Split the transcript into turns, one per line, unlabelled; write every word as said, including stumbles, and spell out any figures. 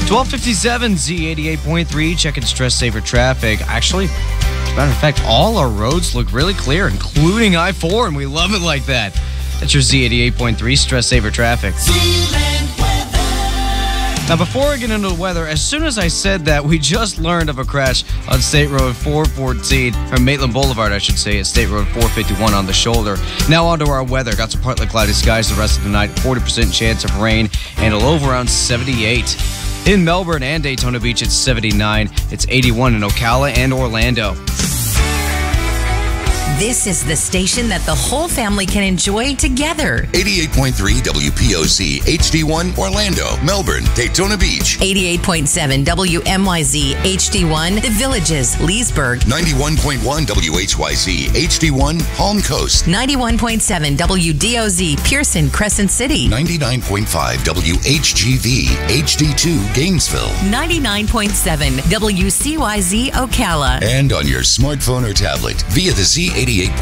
twelve fifty-seven Z eighty-eight point three, checking stress saver traffic. Actually, as a matter of fact, all our roads look really clear, including I four, and we love it like that. That's your Z eighty-eight point three stress saver traffic. Now, before I get into the weather, as soon as I said that, we just learned of a crash on State Road four fourteen, or Maitland Boulevard, I should say, at State Road four fifty-one on the shoulder. Now on to our weather. Got some partly cloudy skies the rest of the night, forty percent chance of rain, and a low of around seventy-eight. In Melbourne and Daytona Beach, it's seventy-nine. It's eighty-one in Ocala and Orlando.
This is the station that the whole family can enjoy together.
eighty-eight point three W P O C H D one Orlando, Melbourne, Daytona Beach.
eighty-eight point seven W M Y Z H D one The Villages, Leesburg.
ninety-one point one W H Y Z H D one Palm Coast.
ninety-one point seven W D O Z Pearson, Crescent City.
ninety-nine point five W H G V H D two Gainesville.
ninety-nine point seven W C Y Z Ocala.
And on your smartphone or tablet via the Z eighty-eight